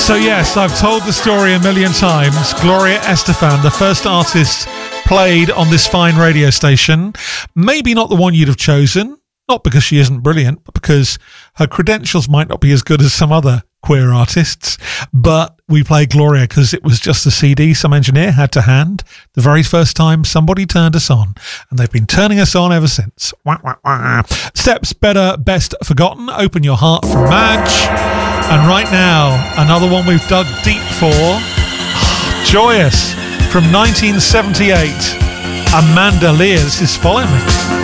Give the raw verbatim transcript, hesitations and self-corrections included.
So yes, I've told the story a million times. Gloria Estefan, the first artist played on this fine radio station. Maybe not the one you'd have chosen, not because she isn't brilliant, but because her credentials might not be as good as some other queer artists. But we played Gloria because it was just a C D some engineer had to hand the very first time somebody turned us on, and they've been turning us on ever since. Wah, wah, wah. Steps Better, Best Forgotten, Open Your Heart from Madge. And right now, another one we've dug deep for, Joyous from nineteen seventy-eight, Amanda Lear. This is Follow Me.